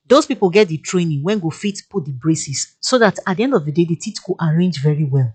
Those people get the training when go fit put the braces so that at the end of the day, the teeth could arrange very well.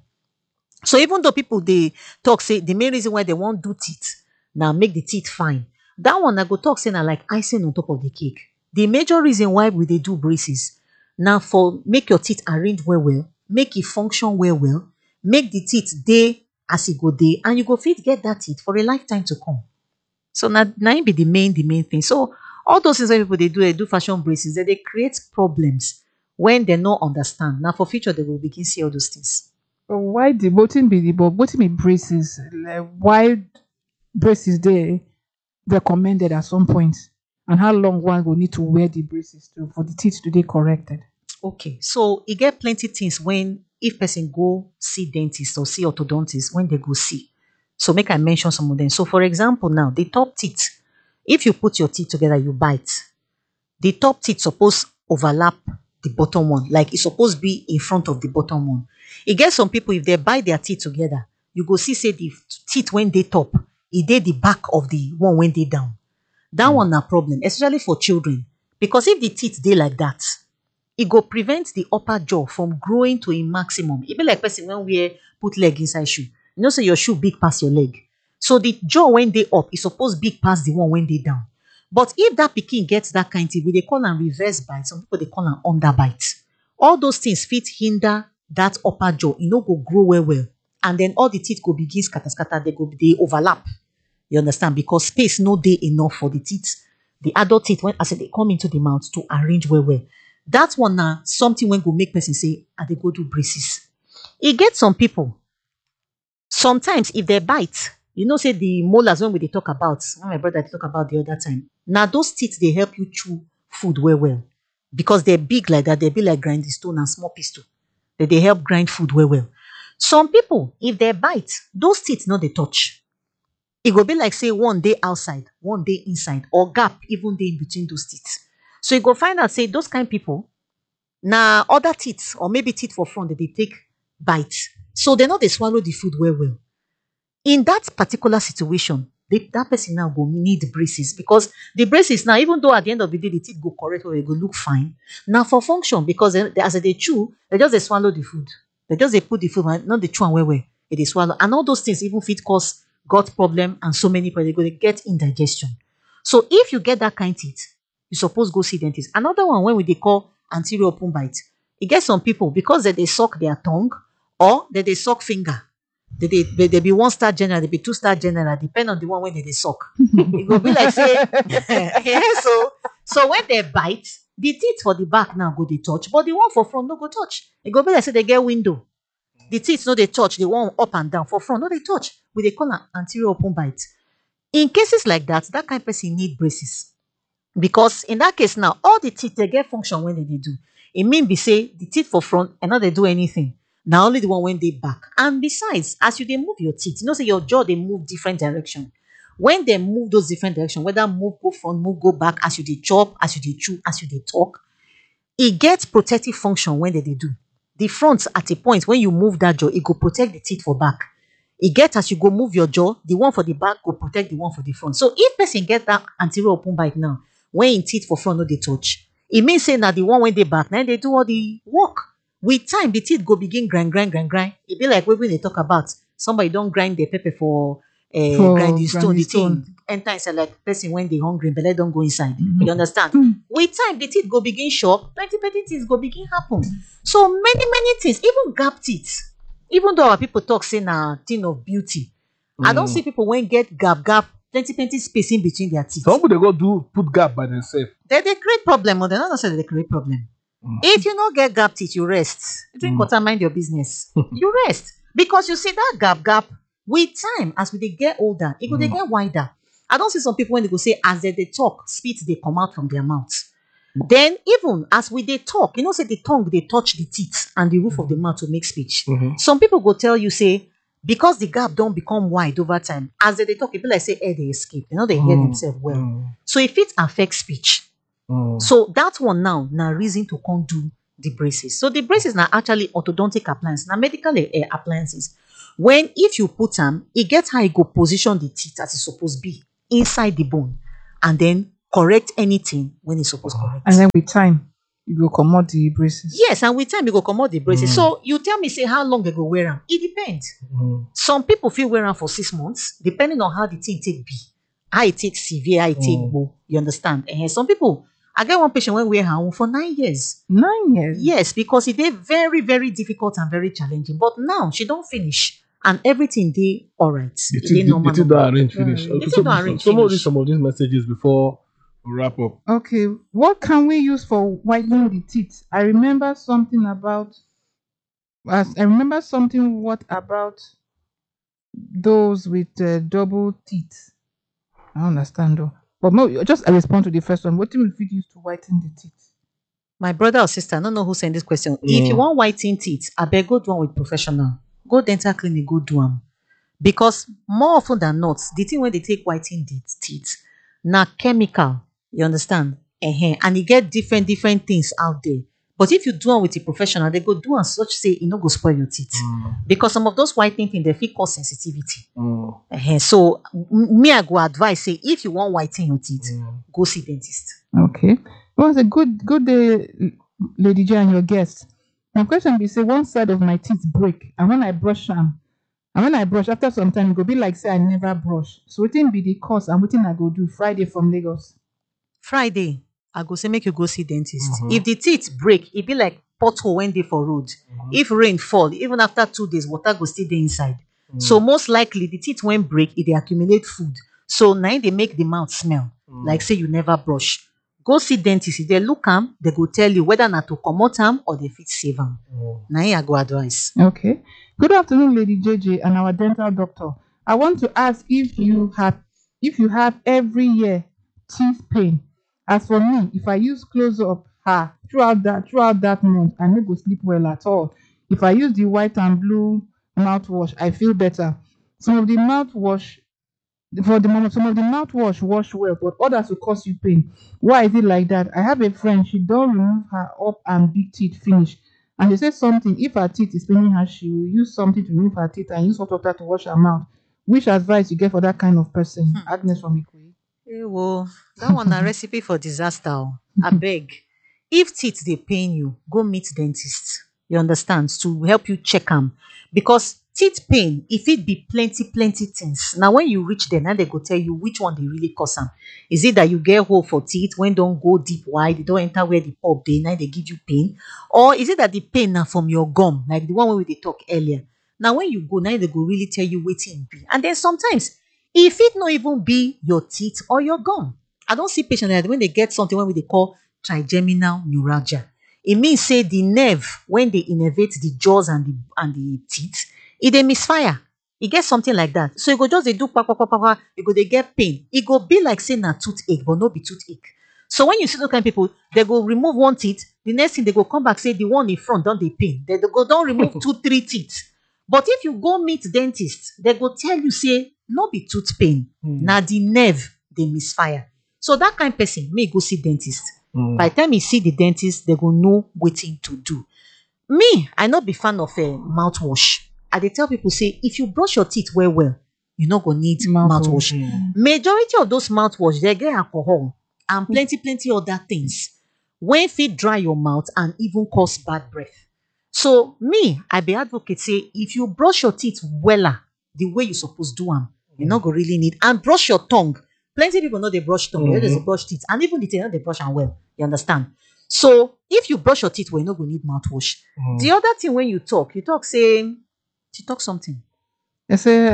So even though people they talk say the main reason why they won't do teeth now make the teeth fine. That one I go talk say na like icing on top of the cake. The major reason why we they do braces now for make your teeth arrange well, make it function well, make the teeth day as it go day, and you go fit get that teeth for a lifetime to come. So now be the main thing. So all those things that people they do fashion braces, they create problems when they not understand. Now for future they will begin see all those things. But why the voting be the but voting be braces? Like, why braces they recommended at some point? And how long one will need to wear the braces to for the teeth to be corrected? Okay, so you get plenty things when if person go see dentist or see orthodontist when they go see. So make I mention some of them. So for example, now the top teeth, if you put your teeth together, you bite. The top teeth suppose overlap the bottom one, like it's supposed to be in front of the bottom one. E get some people if they bite their teeth together, you go see say the teeth when they top, e dey the back of the one when they down. That one na problem, especially for children, because if the teeth dey like that, it go prevent the upper jaw from growing to a maximum. E be like person when we put leg inside shoe. You know, say your shoe big pass your leg. So the jaw when they up is supposed big pass the one when they down. But if that pikin gets that kind thing, we they call am reverse bite. Some people they call am underbite. All those things fit hinder that upper jaw. E no go grow well. And then all the teeth go begin scatter. They overlap. You understand? Because space no dey enough for the teeth. The adult teeth when as they come into the mouth to arrange well. That one na something when go make person say, I they go do braces. E get some people. Sometimes if they bite, you know, say the molars when we dey talk about, when my brother dey talk about the other time. Now those teeth they help you chew food well. Because they're big like that, they be like grinding stone and small pistol. They help grind food well. Some people, if they bite, those teeth no they touch. It go be like say one day outside, one day inside, or gap even day in between those teeth. So you go find out say those kind people, na other teeth or maybe teeth for front that they take bite. So they know they swallow the food well. In that particular situation, that person now go need braces because the braces now, even though at the end of the day the teeth go correct or they go look fine, now for function because as they chew, they just they swallow the food. They just they put the food, not the chew and where they swallow, and all those things even fit cause gut problem and so many people they go they get indigestion. So if you get that kind teeth, you suppose go see dentist. Another one when we they call anterior open bite, it gets some people because they suck their tongue or they suck finger. They be one star general, they be two star general, depend on the one when they suck. It go be like say, yeah, so when they bite, the teeth for the back now go they touch, but the one for front no go touch. It go be like say they get window. The teeth no they touch, the one up and down for front no they touch. We they call an anterior open bite. In cases like that kind of person need braces. Because in that case now, all the teeth they get function when they do. It mean be say the teeth for front and not they do anything. Now only the one when they back. And besides, as you they move your teeth, you know say your jaw they move different direction. When they move those different direction, whether move go front, move go back, as you they chop, as you they chew, as you they talk, it gets protective function when they do. The front at a point when you move that jaw, it go protect the teeth for back. It get as you go move your jaw, the one for the back go protect the one for the front. So if person get that anterior open bite now, when in teeth for front no they touch, it means say that the one when they back, now they do all the work. With time, the teeth go begin grind. It be like when they talk about somebody don't grind the pepper for grinding stone. The thing enter inside like person when they hungry, but they don't go inside. You understand? With time, the teeth go begin sharp. Plenty things go begin happen. So many things, even gap teeth. Even though our people talk say na thing of beauty, I don't see people when get gap, plenty space in between their teeth. Some people they go do put gap by themselves. They create problem, or they not say they create problem. If you not get gap teeth, you rest. Drink water, mind your business. You rest. Because you see that gap, with time, as we they get older, it go they get wider. I don't see some people when they go say, as they talk, spit they come out from their mouths. Then even as we they talk, you know, say the tongue, they touch the teeth and the roof of the mouth to make speech. Some people go tell you, say, because the gap don't become wide over time, as they talk, it be like say, hey, they escape. You know, they hear themselves well. So if it affects speech, so that one now reason to come do the braces. So the braces now actually orthodontic appliances, now medical appliances. When if you put them, it gets how it go position the teeth as it's supposed to be inside the bone, and then correct anything when it's supposed to correct. And then with time, you go comot the braces. Yes, and with time you go comot the braces. So you tell me, say how long they go wear am? It depends. Some people fit wear am for 6 months, depending on how the thing take be, how it take severe, how it take go. You understand? And some people, I get one patient when wear her own for 9 years. 9 years. Yes, because it dey very, very difficult and very challenging. But now she don't finish, and everything dey alright. The It dey thing normal. don't arrange finish. The Okay, thing don't arrange some finish. of these messages before we wrap up. Okay, what can we use for whitening the teeth? I remember something about. What about those with double teeth? I don't understand though. But no, just I respond to the first one. What do we use to whiten the teeth? My brother or sister, I don't know who sent this question. If you want whitening teeth, I beg go do one with professional. Go dental clinic, go do them. Because more often than not, the thing when they take whitening the teeth, na chemical. You understand? And you get different things out there. But if you do one with a professional, they go do and such say it no go spoil your teeth. Because some of those whitening things, they fit cause sensitivity. So me, I go advise say if you want whitening your teeth, go see dentist. Okay. It was a good day, Lady J and your guest. My question be say one side of my teeth break, and when I brush after some time, it go be like say I never brush. So wetin be the cause and wetin I go do Friday from Lagos? Friday, I go say make you go see dentist. If the teeth break, it be like pothole when dey for road. If rain fall, even after 2 days, water go still dey inside. So most likely the teeth when break, it dey accumulate food. So now they make the mouth smell like say you never brush. Go see dentist. If they look am, they go tell you whether not to comot am or they fit save am. Now I go advise. Okay. Good afternoon, Lady JJ and our dental doctor. I want to ask if you have every year teeth pain. As for me, if I use close up throughout that month, I no go sleep well at all. If I use the white and blue mouthwash, I feel better. Some of the mouthwash wash well, but others will cause you pain. Why is it like that? I have a friend, she don't remove her up and big teeth finish. And they say something, if her teeth is paining her, she will use something to remove her teeth and use hot water to wash her mouth. Which advice you get for that kind of person? Agnes from Ikoyi. Well, that one a recipe for disaster. I beg. If teeth they pain you, go meet dentist. You understand? To help you check them. Because teeth pain, if it be plenty things. Now when you reach there, now they go tell you which one they really cause them. Is it that you get hole for teeth when don't go deep wide, they don't enter where the pulp they now they give you pain? Or is it that the pain now from your gum, like the one where we talk earlier? Now when you go, now they go really tell you waiting be. And then sometimes if it not even be your teeth or your gum. I don't see patients like that when they get something when they call trigeminal neuralgia. It means say the nerve when they innervate the jaws and the teeth, it dey misfire. E get something like that. So you go just dey do pa pa pa pa pa, you go dey get pain. E go be like say na toothache, but no be toothache. So when you see those kind of people, they go remove one teeth, the next thing they go come back say the one in front don dey pain. They go don remove 2-3 teeth. But if you go meet dentist, they go tell you say no be tooth pain, na the nerve dey misfire. So that kind person may go see dentist. By the time you see the dentist, they go know wetin to do. Me, I no be fan of mouthwash. I dey tell people say if you brush your teeth well, you no go need mouthwash. Majority of those mouthwash they get alcohol and plenty other things wey fit dry your mouth and even cause bad breath. So me, I be advocate say if you brush your teeth wella the way you suppose do am, you no go really need, and brush your tongue. Plenty people know they brush tongue, they just brush teeth, and even the teeth, they brush am well. You understand? So if you brush your teeth, well, you no go need mouthwash. The other thing when you talk say, you talk something. They say,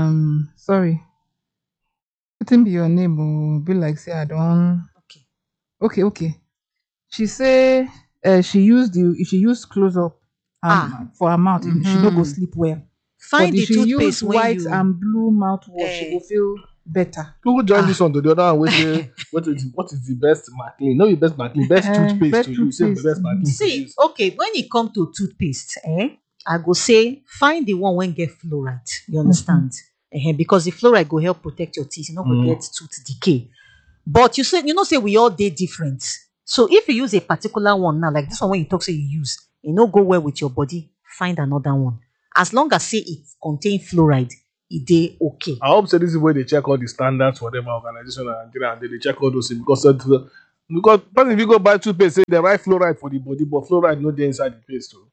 sorry. Wetin be your name? Oh, be like say I don't. Okay. She say she used close up for her mouth, she no go sleep well. Find but the if she toothpaste use when white you and blue mouthwash, she will feel better. People join this one to the other one. What is the best Maclean? No, the best Maclean. Best toothpaste best to use. Say the toothpaste. best Maclean to see, use. okay, when it come to toothpaste, I go say find the one when get fluoride. You understand? Because the fluoride go help protect your teeth. You no go get tooth decay. But you say we all dey different. So if you use a particular one now, like this one when you talk say you use, it no go well with your body, find another one. As long as say it contain fluoride, dey okay. I hope so this is where they check all the standards for them organization and Nigeria, and then they check all those things because person if you go buy toothpaste, say they write fluoride for the body, but fluoride no dey inside the paste too.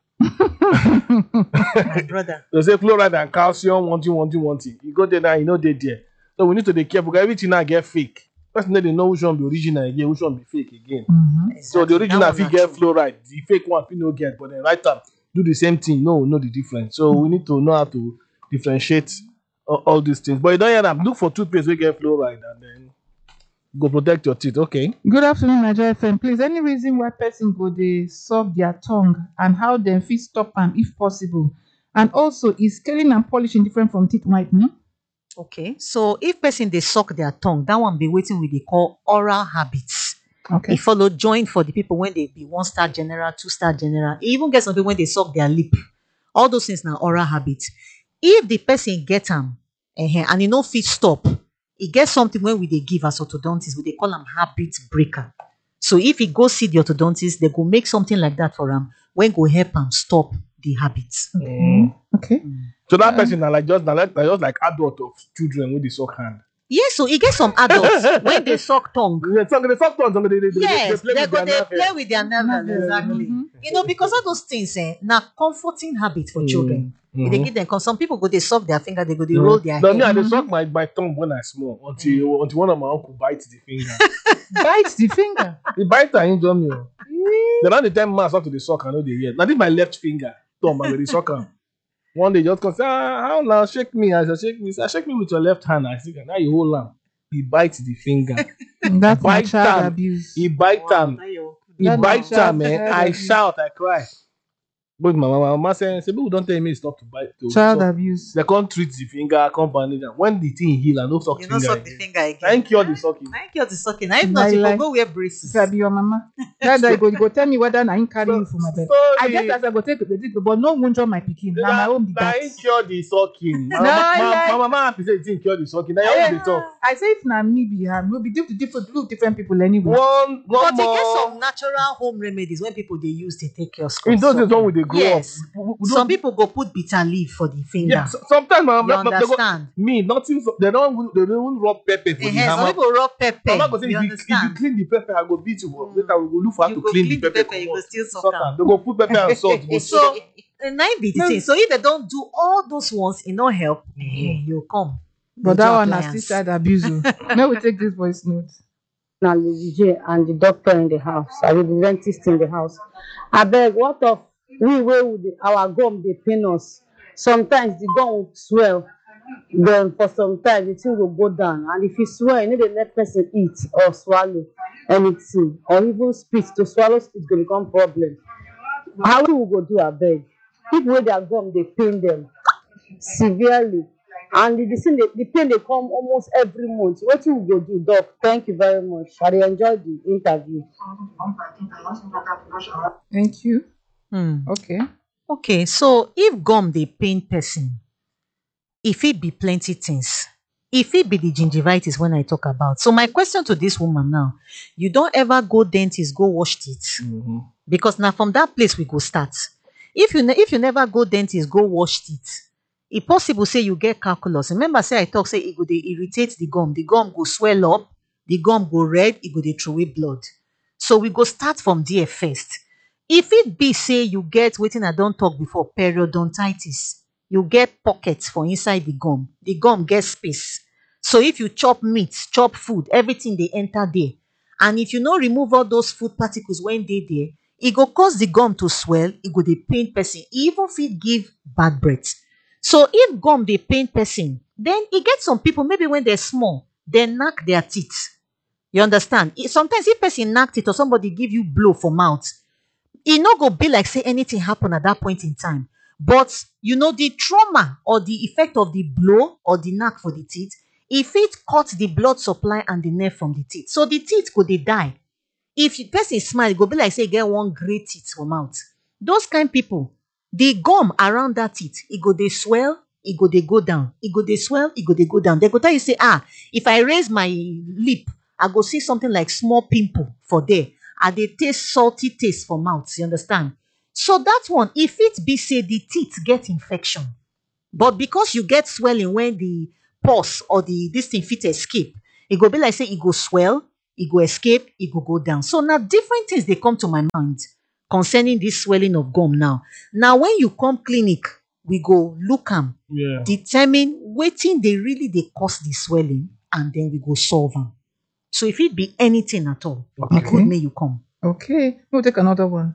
My brother. They say fluoride and calcium, one thing. You go there now, you know they there. So we need to be careful because everything now get fake. Person they know which one be original again, which one be fake again. So the Exactly. original That fit one get na true. fluoride, the fake one fit no get, but then right time do the same thing. No, know the difference. So we need to know how to differentiate all these things. But you don't hear them. Look for toothpaste we get fluoride and then go protect your teeth. Okay. Good afternoon, Nigeria FM. Please, any reason why person go dey suck their tongue and how dem fit stop am if possible? And also, is scaling and polishing different from teeth whitening? Okay. So if person dey suck their tongue, that one be wetin we dey call oral habits. Okay. E follow join for the people when they be 1-star general, 2-star general. E even get some people when they suck their lip. All those things na oral habits. If the person get am and e no fit stop, e get something when we dey give as orthodontists, we dey call am habit breaker. So if e go see the orthodontist, they go make something like that for am when go help am stop the habits. Okay. So that person na just like adult of children with the suck hand. Yes, so e get some adults when they suck tongue. They suck tongue, Yes, play they with go their dey navel. play with their navel, exactly. You know, because all those things na comforting habit for children. E dey give them, cause some people go dey suck their finger, they go dey roll their No, me, I hair. dey suck my tongue when I small until one of my uncle bites the finger. Bite the finger. He bite and injure me. The now the time man start to the suck, I know they hear. Now this my left finger, thumb, I go dey suck am. One day just come say, how now shake me? I said, shake me. He said, shake me with your left hand. I said, now you hold am. He bites the finger. That's my Bite child am. abuse. He bite am. He That's bites my am, child man. I abuse. shout, I cry. But my mama said, people don't tell me stop to bite. To Child suck. abuse. They can't treat the finger, can't bandage am. When the thing heal, I no suck You finger no suck the again. finger again. Thank you, the sucking. Thank you, the sucking. Now, if not, you Like- go wear braces. If I be your mama, that guy go tell me whether I carry you for my bed. I Sorry. get as I go take the but no wunjo my pikin. Now my own be Na that. him cure the sucking. No, like- My mama happy say the thing cure the sucking. Na your own dey talk. I say if na me be am, we'll be different people anyway. One But you more. get some natural home remedies when people they use to take care of In those days when we sucking. dey grow Yes. up, we Some people go put bitter leaf for the finger. yeah, sometimes my You mama they go, understand? me nothing. They don't rub pepper for the Some hammer. people rub pepper. Mama go say You if you understand? clean the pepper, I go beat you up. Later we go look for how You to go clean the pepper. you go comot. still suck Suck am. am. They go put pepper and salt. Go So, nine be the thing. So if they don't do all those ones, it no help. You come. But They that do one na appliance. still child abuse. May we take this voice note. na Lady J and the doctor in the house. I will be dentist in the house. Abeg, what of we wey we dey our gum dey pain us? Sometimes the gum will swell, then for some time the thing go go down, and if e swell, you no dey let person eat or swallow anything, or even spit. To swallow spit go become problem. How we go do abeg? People wey their gum dey pain them severely, and the pain dey come almost every month. Wetin we go do, doc? Thank you very much. I dey enjoy the interview. Thank you. Hmm. Okay. Okay, so if gum dey pain person, e fit be plenty things. E fit be the gingivitis when I talk about. So my question to this woman now, you don't ever go dentist go wash teeth? Because now from that place we go start. If you never go dentist go wash teeth, e possible say you get calculus. Remember say I talk say e go dey irritate the gum go swell up, the gum go red, e go dey throw away blood. So we go start from there first. If it be say you get wetin I don talk before, periodontitis, you get pockets for inside the gum get space. So if you chop meat, chop food, everything dey enter there. And if you no remove all those food particles when dey there, e go cause the gum to swell, e go dey pain person, e even fit give bad breath. So if gum dey pain person, then e get some people maybe when they're small, they knack their teeth. You understand? Sometimes if person knack teeth or somebody give you blow for mouth, e no go be like say anything happen at that point in time. But you know, the trauma or the effect of the blow or the knack for the teeth, e fit cut the blood supply and the nerve from the teeth. So the teeth go dey die. If the person smile, e go be like say e get one great teeth for mouth. Those kind people, the gum around that teeth, e go dey swell, e go dey go down, e go dey swell, e go dey go down. They go tell you say, if I raise my lip, I go see something like small pimple for there. I dey taste salty taste for mouth. You understand? So that one, if it be say the teeth get infection, But because you get swelling when the pus or the this thing fit escape, it go be like say it go swell, it go escape, it go down. So now different things they come to my mind concerning this swelling of gum now. Now when you come clinic, we go look am, Yeah. determine wetin dey really dey cause the swelling, and then we go solve am. So if it be anything at all, e Okay. good may you come. Okay, we'll take another one.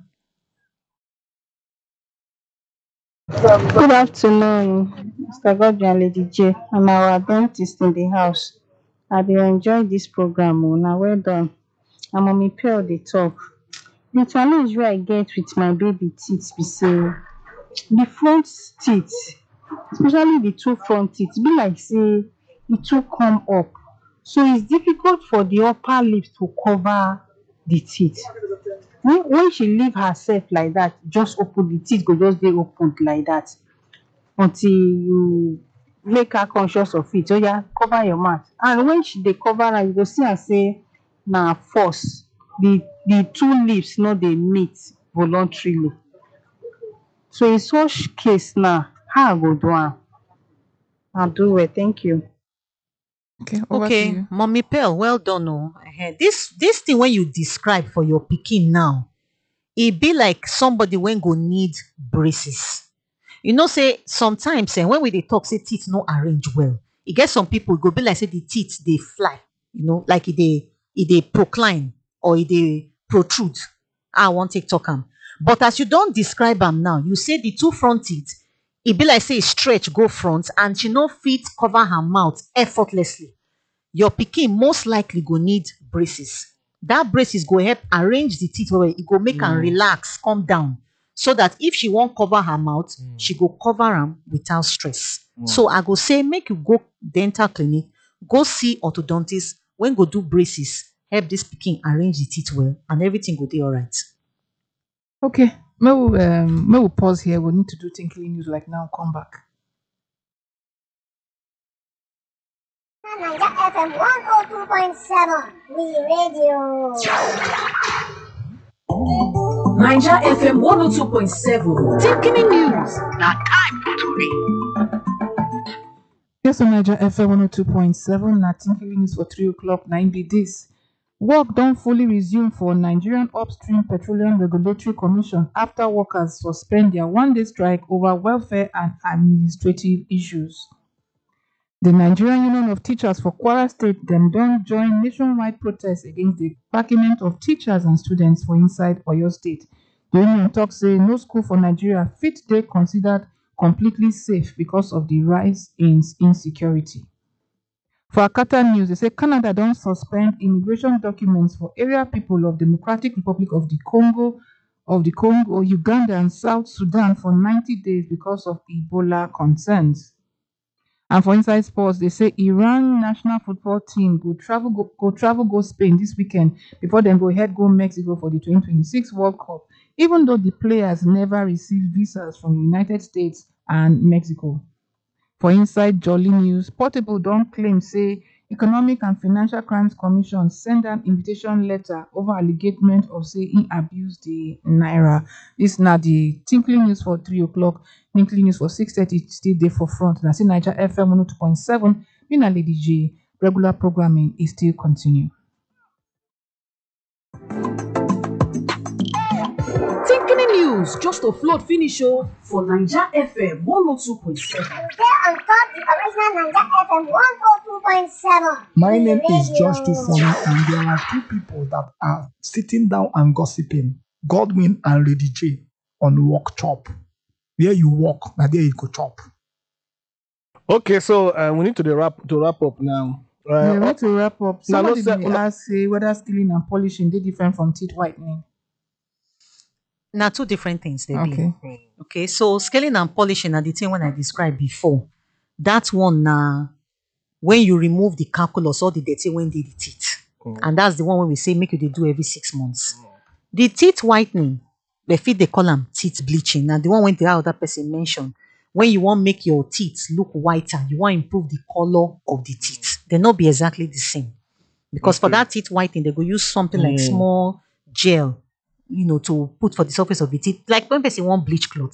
Good afternoon, Mr. Godwin and Lady J. I'm our dentist in the house. I dey enjoy this program. Now well done. I'm Mommy Pearl dey talk. The challenge wey I get with my baby teeth be say the front teeth, especially the two front teeth, be like say e too come up. So it's difficult for the upper lips to cover the teeth. When she leave herself like that, just open the teeth, go just dey opened like that until you make her conscious of it. So yeah, cover your mouth. And when she dey cover am, you go see am say na force. The two lips no dey meet voluntarily. So in such case now, how I go do am? I do well, thank you. Okay, over to Okay, you. Mommy Pearl, well done. Oh. This thing when you describe for your pikin now, it be like somebody when go need braces. You know, say sometimes when we dey talk, say teeth no arrange well. E get some people go be like say the teeth they fly, like it they procline or it they protrude. I want take talk am. But as you don't describe them now, you say the two front teeth, it be like say e stretch go front and she no fit cover her mouth effortlessly. Your pikin most likely go need braces. That braces go help arrange the teeth well. It go make am relax, calm down. So that if she won't cover her mouth, she go cover am without stress. So I go say make you go dental clinic, go see orthodontist, when go do braces, help this pikin arrange the teeth well, and everything go dey alright. Okay, may we pause here. We need to do tinkling news like now. Come back. Naija FM 102.7, the radio. Naija FM 102.7. Taking news. Na time for tori. Yes, on Niger FM 102.7, na tinkling news for 3 o'clock, 9 be this. Work don't fully resume for Nigerian Upstream Petroleum Regulatory Commission after workers suspend their one-day strike over welfare and administrative issues. The Nigerian Union of Teachers for Kwara State then don't join nationwide protests against the packment of teachers and students for inside Oyo State. The union talks say no school for Nigeria fit dey considered completely safe because of the rise in insecurity. For Akata News, they say Canada don't suspend immigration documents for area people of Democratic Republic of the Congo, Uganda, and South Sudan for 90 days because of Ebola concerns. And for Inside Sports, they say Iran national football team go travel Spain this weekend before then go Mexico for the 2026 World Cup, even though the players never received visas from the United States and Mexico. For Inside Jolly News, Portable don't claim say Economic and Financial Crimes Commission send an invitation letter over allegation of say he abused the naira. This na the tinkling news for 3 o'clock, tinkling news for 6:30 still there for front. Na see Niger FM 102.7, me na Lady J. Regular programming is still continue. Tinkling news just to float finish for Naija FM 102.7. There on top the original Naija FM 102.7. My name the is Josh radio. Tufoni, and there are two people that are sitting down and gossiping, Godwin and Lady J, on Walk Chop. Where you walk, now there you go chop. Okay, so we need to wrap up now. We want to wrap up. Now, Somebody no, may ask say whether stealing and polishing they different from teeth whitening. Now, two different things, they Okay. be. Okay, so scaling and polishing are the thing when I described before. That one now, when you remove the calculus or the dirty when they the teeth. And that's the one when we say make you they do every 6 months. The teeth whitening, they fit they call them teeth bleaching. Now the one when the other person mentioned, when you want make your teeth look whiter, you want improve the color of the teeth. They not be exactly the same. Because for that teeth whitening, they go use something like small gel, to put for the surface of the teeth. Like when person want bleach clothes,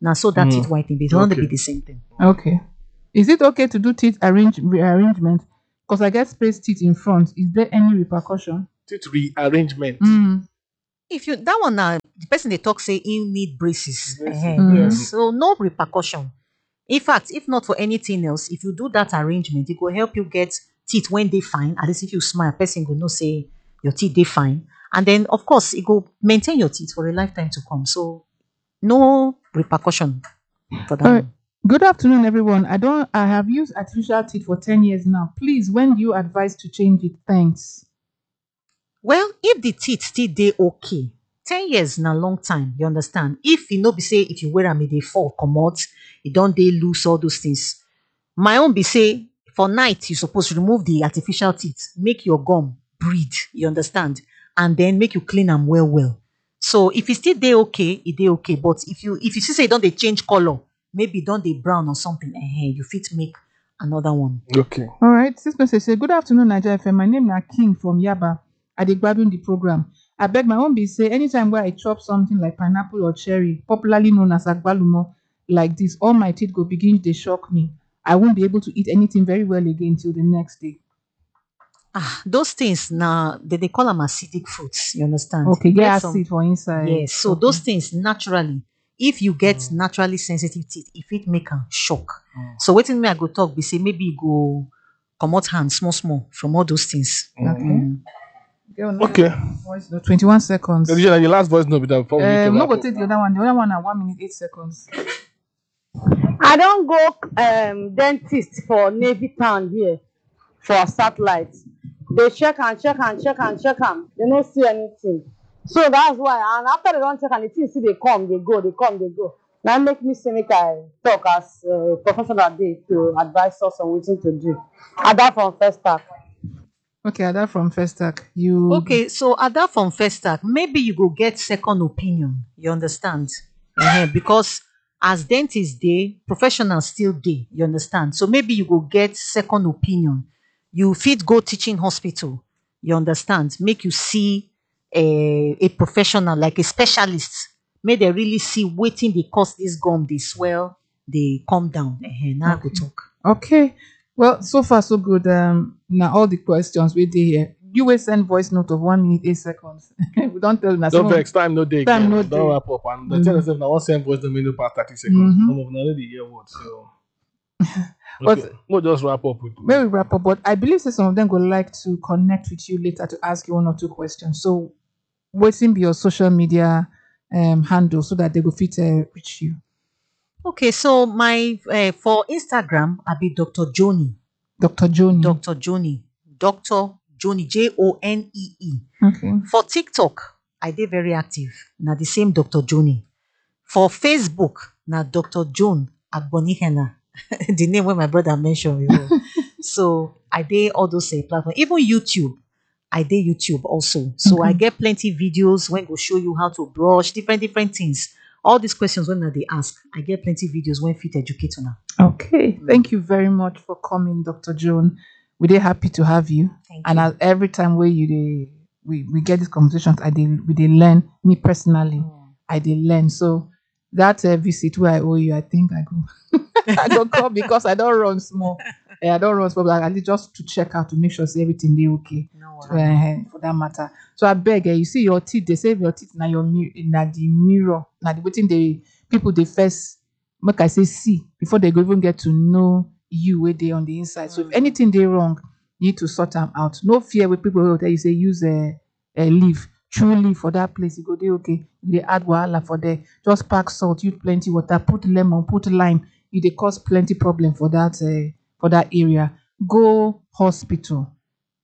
Now, so that teeth whitening, but it don't Okay. be the same thing. Okay. Is it okay to do teeth rearrangement? Because I get spaced teeth in front. Is there any repercussion? Teeth rearrangement. If you that one now, the person they talk say you need braces. Braces. Yes, so no repercussion. In fact, if not for anything else, if you do that arrangement, it will help you get teeth when they fine. At least if you smile, person will know say your teeth they fine, and then of course it will maintain your teeth for a lifetime to come. So no repercussion for that. All right. one. Good afternoon, everyone. I have used artificial teeth for 10 years now. Please, when do you advise to change it? Thanks. Well, if the teeth still dey okay, 10 years na long time, you understand. If you know be say if you wear am e dey fall comot, e don dey loose, all those things. My own be say for night you suppose remove the artificial teeth, make your gum breathe, you understand, and then make you clean am well well. So if e still dey okay, e dey okay. But if you see say e don dey change color, maybe e don dey brown or something, you fit make another one. Okay. All right. This message say, good afternoon, Nigeria FM. My name is King from Yaba. I dey gbadun the program. I beg my own be say anytime where I chop something like pineapple or cherry, popularly known as agbalumo, like this, all my teeth go begin dey shock me. I won't be able to eat anything very well again till the next day. Those things now they call them acidic fruits, you understand. Okay, Get get some- acid for inside. Yes, so Okay. those things naturally, if you get naturally sensitive teeth, if it make am shock. So wetin me I go talk be say maybe you go comot hand small from all those things. Okay. Okay. Voice note, 21 seconds. The last voice note before we need to No wrap go up. take the other one. The other one at 1 minute 8 seconds. I don't go dentist for Navy Town here for satellite. They check and check and check and check am. They don't see anything. So that's why. And after they don't check and the thing see they come, they go, they come, they go. Now make me say make I talk as professional day to advise us on what to do. Ada from First Stack. Okay, Ada from Festac. You Okay, so at that from first start, maybe you go get second opinion. You understand? Because as dentists dey, professionals still dey. You understand? So maybe you go get second opinion. You fit go teaching hospital. You understand? Make you see a professional like a specialist. Make they really see wetin dey cause this gum dey swell, dey come down. Now I go talk. Okay. Well, so far so good. Now all the questions we did here. You will send voice note of 1 minute 8 seconds. We don't tell them. Don't vex, time no day. Time again. no Don't dey. wrap up. And the tell yourself now one send voice no mean no past 30 seconds. Some of them already hear what. So But- okay. We'll just wrap up with Maybe we wrap up, but I believe that some of them would like to connect with you later to ask you 1 or 2 questions. So, waiting be your social media handle so that they will fit reach you. Okay, so my for Instagram, I be Dr. Joni. Dr. Joni. Dr. Joni. Dr. Joni. Jonee. Okay. For TikTok, I dey very active. Na the same Dr. Joni. For Facebook, na Dr. Joan Agbonihena. The name wey my brother mention before. So I dey all those platforms. Even YouTube, I dey YouTube also. So I get plenty videos when go show you how to brush, different things. All these questions when they ask, I get plenty videos when fit educate una. Okay. Thank you very much for coming, Dr. Joan. We're happy to have you. Thank And you. as every time where we get these conversations, we dey learn. Me personally, I dey learn. So that visit where I owe you, I think I go I go come because I don't run small. I don't run small, but I need just to check out to make sure say everything dey okay. No For that matter. So I beg you see your teeth, they say your teeth na your na the mirror, na the waiting the people they first make I say see before they go even get to know you where they on the inside. So if anything they wrong, you need to sort them out. No fear with people who tell you say use a leaf, true leaf for that place. You go they okay. They add wahala for there. Just pack salt, use plenty water, put lemon, put lime. You they cause plenty problem for that area. Go hospital.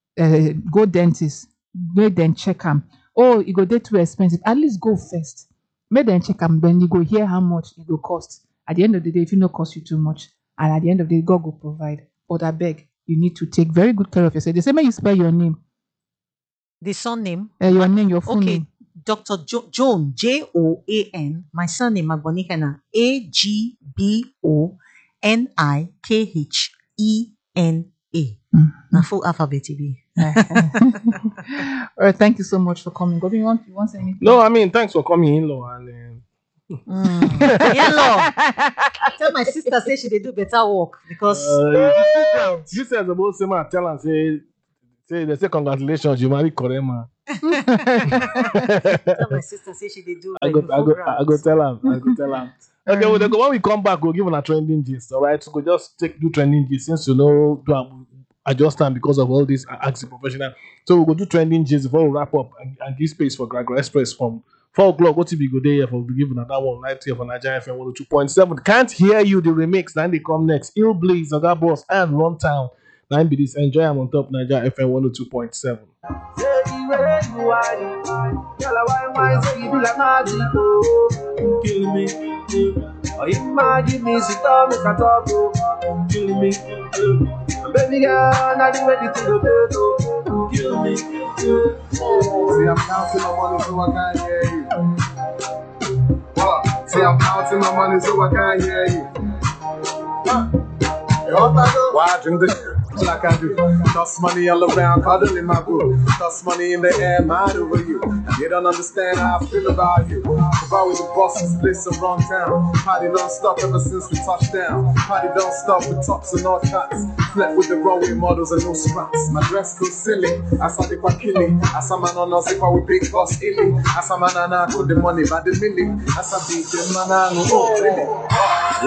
Go dentist, make them check them. Oh, it go dey too expensive. At least go first. Make them check them, then you go hear how much it will cost. At the end of the day, if it no cost you too much, and at the end of the day, God will provide. But I beg, you need to take very good care of yourself. They say, may you spell your name, The surname, your full okay, name. Dr. Joan, Joan. My surname, Agbonihena, Agbonikena. Na full alphabet it be. All right, thank you so much for coming. Gobi, you want to say anything? No, I mean, thanks for coming in, Lo, and Yellow. Tell my sister say she dey do better work because You said the most same man tell and say they say congratulations, you marry correct man. tell my sister say she dey do I go tell him. Okay, well, when we come back, we'll give a trending gist. All right, so we'll just do trending gist since you know do adjust time because of all this ask professional. So we'll go do trending gist before we wrap up and give space for Gregor Express from 4 o'clock. What if we go there for we give another one live here for Nigeria FM 102.7. Can't hear you the remix. Then they come next. Ill Blaze, Oga Boss, and Runtown. Now be this. Enjoy. I'm on top Nigeria FM 102.7. Kill me. Or if my give me sit down, make a talk, kill me. Baby girl, not ready to go to kill me. See, I'm counting my money so I can't hear you. What? See, I'm counting my money so I can't hear you. Why I drink the like I do? Toss money all around, cuddling my boo. Toss money in the air, mind over you. You don't understand how I feel about you. If I was the boss, it's bliss and run down. Party don't stop ever since we touched down. Party don't stop with tops and all cuts. Slept with the runway models and no scraps. My dress goes silly. I saw the killing. I saw my no say with big boss illy. I saw my nana put the money by the milli. I saw beat the man, oh really.